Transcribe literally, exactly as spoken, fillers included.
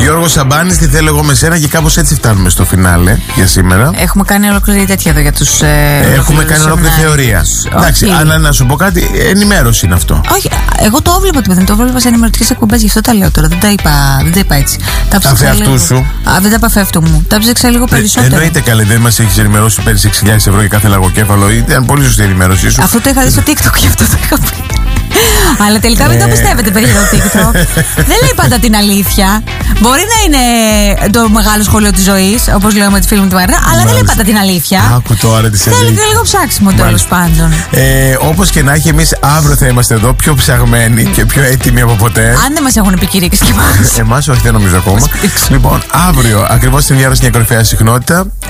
Γιώργο Σαμπάνης, τι θέλω εγώ με σένα, και κάπως έτσι φτάνουμε στο φινάλε για σήμερα. Έχουμε κάνει ολόκληρη τέτοια εδώ για τους. Ε, Έχουμε κάνει ολόκληρη θεωρία. Εντάξει, αλλά να σου πω κάτι, ενημέρωση είναι αυτό. Όχι, εγώ το έβλεπα το παιδί, το έβλεπα σε ενημερωτικές εκπομπές, γι' αυτό τα λέω τώρα. Δεν τα είπα, δεν τα είπα έτσι. Τα αφεαυτού σου. Α, δεν τα είπα αφεαυτού μου. Τα ψάξα λίγο περισσότερο. Εννοείται καλή, δεν μας έχεις ενημερώσει πέρυσι έξι χιλιάδες ευρώ για κάθε λαγοκέφαλο. Ήταν πολύ σωστή η ενημέρωσή σου. Αυτό το είχα δει στο TikTok, γι' αυτό το είχα πει. Αλλά τελικά μην το πιστεύετε, παιδιά, το TikTok. Δεν λέει πάντα την αλήθεια. Μπορεί να είναι το μεγάλο σχολείο της ζωής, όπως λέω με τη φίλη μου τη Μαρίνα, αλλά δεν λέει πάντα την αλήθεια. Άκου τώρα τι σε λέει. Θέλει και λίγο ψάξιμο, τέλος πάντων. Ε, όπως και να έχει, εμείς αύριο θα είμαστε εδώ πιο ψαγμένοι και πιο έτοιμοι από ποτέ. Αν δεν μας έχουν επικηρύξει και εμάς. Εμάς όχι, δεν νομίζω ακόμα. Λοιπόν, αύριο ακριβώς στην διάρρωση μια κορυφαία συχνότητα.